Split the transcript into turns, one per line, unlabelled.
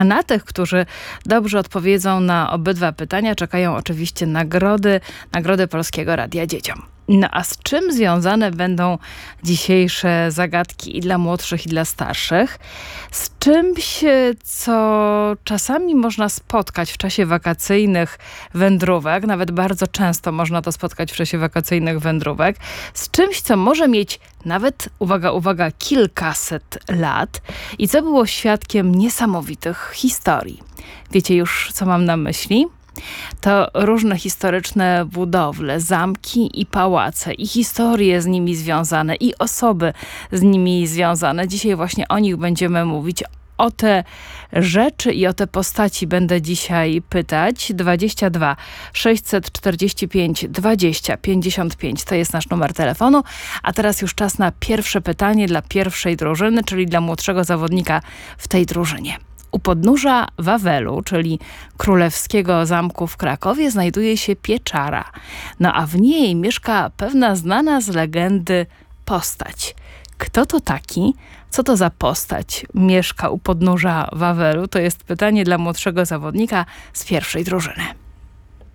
A na tych, którzy dobrze odpowiedzą na obydwa pytania, czekają oczywiście nagrody Polskiego Radia Dzieciom. No a z czym związane będą dzisiejsze zagadki i dla młodszych, i dla starszych? Z czymś, co czasami można spotkać w czasie wakacyjnych wędrówek, nawet bardzo często można to spotkać w czasie wakacyjnych wędrówek, z czymś, co może mieć nawet, uwaga, kilkaset lat i co było świadkiem niesamowitych historii. Wiecie już, co mam na myśli? To różne historyczne budowle, zamki i pałace, i historie z nimi związane, i osoby z nimi związane. Dzisiaj właśnie o nich będziemy mówić. O te rzeczy i o te postaci będę dzisiaj pytać. 22 645 20 55 to jest nasz numer telefonu. A teraz już czas na pierwsze pytanie dla pierwszej drużyny, czyli dla młodszego zawodnika w tej drużynie. U podnóża Wawelu, czyli królewskiego zamku w Krakowie, znajduje się pieczara. No a w niej mieszka pewna znana z legendy postać. Kto to taki? Co to za postać mieszka u podnóża Wawelu? To jest pytanie dla młodszego zawodnika z pierwszej drużyny.